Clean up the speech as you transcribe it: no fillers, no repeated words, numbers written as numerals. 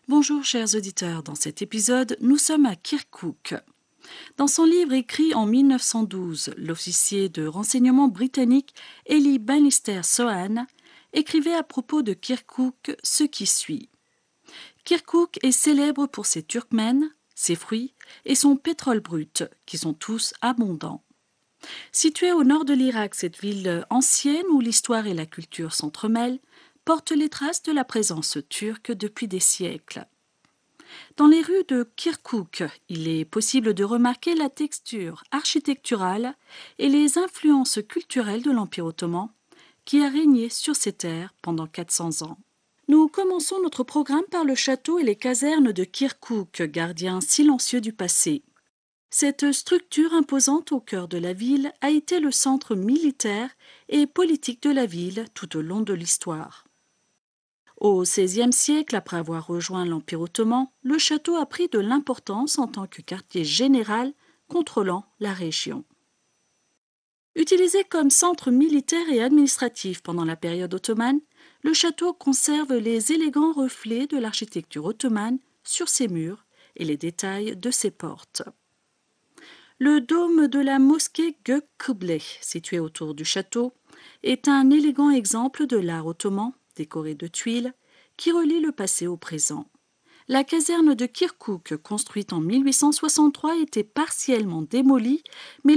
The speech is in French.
Bonjour chers auditeurs, dans cet épisode, nous sommes à Kirkuk. Dans son livre écrit en 1912, l'officier de renseignement britannique Eli Bannister Sohan écrivait à propos de Kirkuk ce qui suit. Kirkuk est célèbre pour ses turkmènes, ses fruits et son pétrole brut, qui sont tous abondants. Située au nord de l'Irak, cette ville ancienne où l'histoire et la culture s'entremêlent, porte les traces de la présence turque depuis des siècles. Dans les rues de Kirkuk, il est possible de remarquer la texture architecturale et les influences culturelles de l'Empire ottoman qui a régné sur ces terres pendant 400 ans. Nous commençons notre programme par le château et les casernes de Kirkuk, gardiens silencieux du passé. Cette structure imposante au cœur de la ville a été le centre militaire et politique de la ville tout au long de l'histoire. Au XVIe siècle, après avoir rejoint l'Empire ottoman, le château a pris de l'importance en tant que quartier général contrôlant la région. Utilisé comme centre militaire et administratif pendant la période ottomane, le château conserve les élégants reflets de l'architecture ottomane sur ses murs et les détails de ses portes. Le dôme de la mosquée Gökkuble, située autour du château, est un élégant exemple de l'art ottoman, décoré de tuiles, qui relie le passé au présent. La caserne de Kirkuk, construite en 1863, était partiellement démolie, mais